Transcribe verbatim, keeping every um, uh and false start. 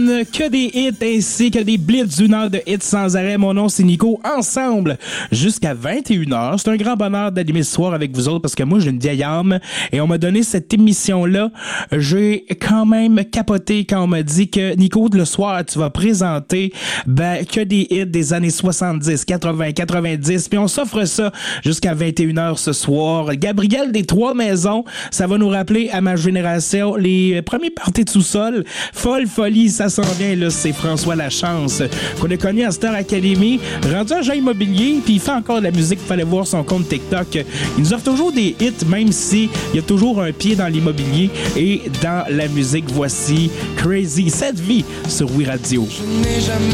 semaine, que des hits ainsi que des blitz d'une heure de hits sans arrêt. Mon nom, c'est Nico. Ensemble, jusqu'à vingt et une heures. C'est un grand bonheur d'animer ce soir avec vous autres parce que moi, j'ai une vieille âme et on m'a donné cette émission-là. J'ai quand même capoté quand on m'a dit que, Nico, le soir, tu vas présenter ben, que des hits des années soixante-dix, quatre-vingts, quatre-vingt-dix. Puis on s'offre ça jusqu'à vingt et une heures ce soir. Gabriel des Trois Maisons, ça va nous rappeler à ma génération les premiers parties de sous-sol. Folle folie, ça s'en vient, là, c'est François Lachance, qu'on a connu à Star Academy, rendu agent immobilier, puis il fait encore de la musique, il fallait voir son compte TikTok. Il nous offre toujours des hits, même si il y a toujours un pied dans l'immobilier et dans la musique. Voici Crazy, cette vie sur Oui Radio. Je n'ai jamais